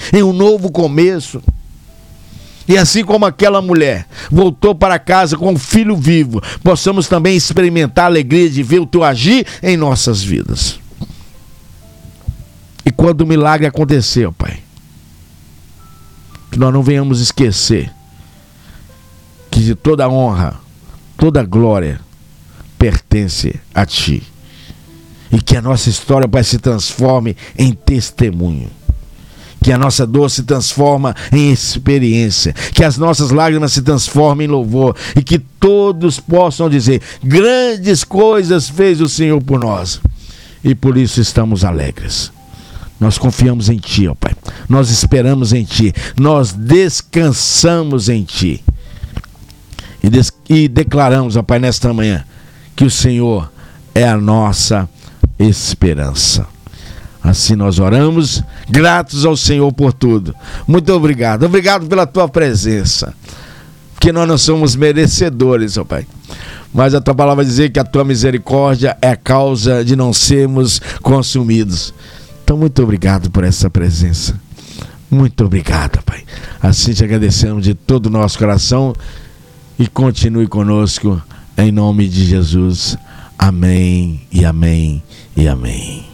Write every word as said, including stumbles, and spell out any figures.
em um novo começo. E assim como aquela mulher voltou para casa com o filho vivo, possamos também experimentar a alegria de ver o teu agir em nossas vidas. E quando o milagre aconteceu, Pai, que nós não venhamos esquecer que de toda honra, toda glória pertence a Ti. E que a nossa história, Pai, se transforme em testemunho. Que a nossa dor se transforma em experiência. Que as nossas lágrimas se transformem em louvor. E que todos possam dizer: grandes coisas fez o Senhor por nós. E por isso estamos alegres. Nós confiamos em Ti, ó Pai. Nós esperamos em Ti. Nós descansamos em Ti. E, des- e declaramos, ó Pai, nesta manhã, que o Senhor é a nossa esperança. Assim nós oramos, gratos ao Senhor por tudo. Muito obrigado. Obrigado pela Tua presença. Porque nós não somos merecedores, ó Pai. Mas a Tua palavra diz que a Tua misericórdia é a causa de não sermos consumidos. Então, muito obrigado por essa presença. Muito obrigado, Pai. Assim te agradecemos de todo o nosso coração. E continue conosco, em nome de Jesus. Amém e amém e amém.